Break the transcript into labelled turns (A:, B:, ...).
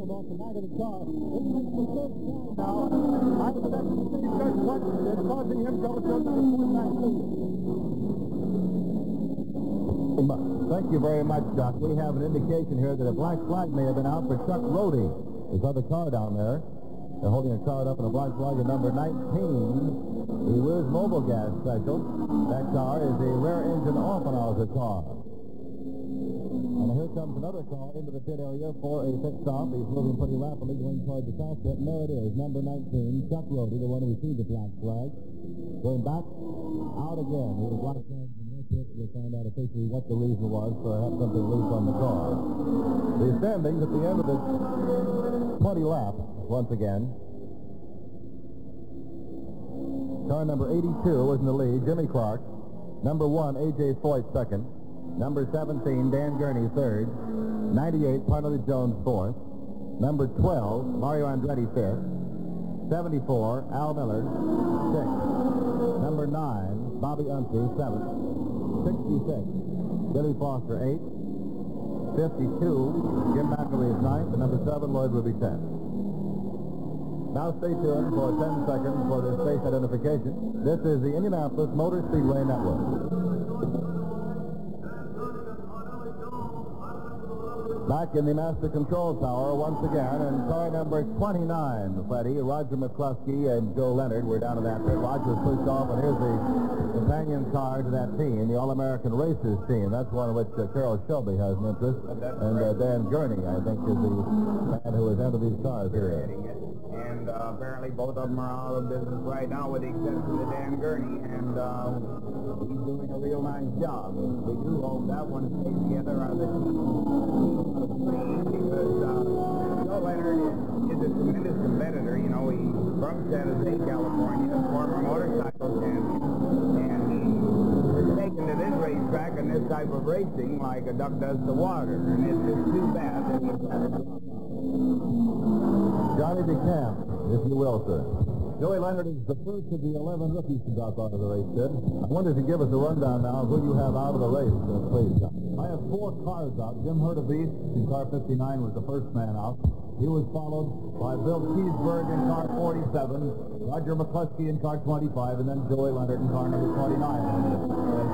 A: traveled off the back of the car. This makes the first time now. I expect to see just what is causing him to go back to you.
B: Thank you very much, Chuck. We have an indication here that a black flag may have been out for Chuck Rohde. There's another car down there. They're holding a card up in a black flag at number 19. He wears Mobile Gas Special. That car is a rear engine Offenhauser car. And here comes another car into the pit area for a pit stop. He's moving pretty rapidly, going toward the south pit. And there it is, number 19, Chuck Rohde, the one who received the black flag. Going back, out again. He was black flag in the pit. We'll find out officially what the reason was for having something loose on the car. The standings at the end of the 20 lap, once again. Car number 82 was in the lead, Jimmy Clark. Number 1, A.J. Foyt, second. Number 17, Dan Gurney, third. 98, Parnelli Jones, fourth. Number 12, Mario Andretti, fifth. 74, Al Miller, sixth. Number 9, Bobby Unsey, seventh. 66, Billy Foster, eighth. 52, Jim McElreath, ninth. And number 7, Lloyd Ruby, 10th. Now stay tuned for 10 seconds for this face identification. This is the Indianapolis Motor Speedway Network. Back in the Master Control Tower once again, and car number 29, Freddie, Roger McCluskey and Joe Leonard were down in that pit. Roger was pushed off, and here's the companion car to that team, the All-American Racers team. That's one in which Carroll Shelby has an interest. And Dan Gurney, I think, is the man who has entered these cars here.
C: And apparently both of them are out of business right now, with the exception of Dan Gurney, and he's doing a real nice job. We do hope that one stays together on the team because Joe Leonard is a tremendous competitor. You know, he's from San Jose, California, former motorcycle champion, and he's taken to this racetrack and this type of racing like a duck does to water, and it's just too bad that he's had to drop out.
B: Johnny DeCamp, if you will, sir. Joey Leonard is the first of the 11 rookies to drop out of the race, Sid. I wonder if you give us a rundown now of who you have out of the race, please, John. I have 4 cars out. Jim Hurtubise in car 59 was the first man out. He was followed by Bill Keysburg in car 47, Roger McCluskey in car 25, and then Joey Leonard in car number 29.